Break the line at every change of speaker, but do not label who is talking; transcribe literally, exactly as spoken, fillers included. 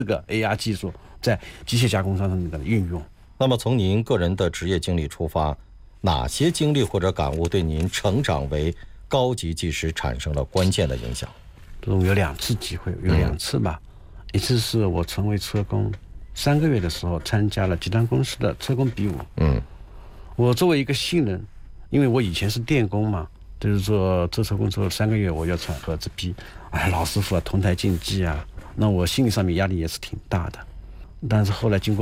这个 A R 技术在机械加工上的那个运用。
那么从您个人的职业经历出发，哪些经历或者感悟对您成长为高级技师产生了关键的影响？
总有两次机会，有两次吧。嗯、一次是我成为车工三个月的时候，参加了集团公司的车工比武。嗯，我作为一个新人，因为我以前是电工嘛，就是说做车工之后三个月我要穿盒子坯，哎，老师傅啊，同台竞技啊，那我心理上面压力也是挺大的。但是后来经过